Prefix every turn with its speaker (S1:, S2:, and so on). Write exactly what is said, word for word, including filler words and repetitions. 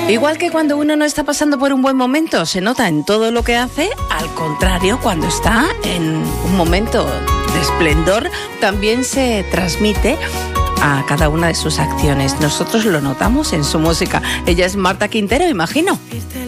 S1: Igual que cuando uno no está pasando por un buen momento, se nota en todo lo que hace. Al contrario, cuando está en un momento de esplendor, también se transmite a cada una de sus acciones. Nosotros lo notamos en su música. Ella es Marta Quintero, imagino.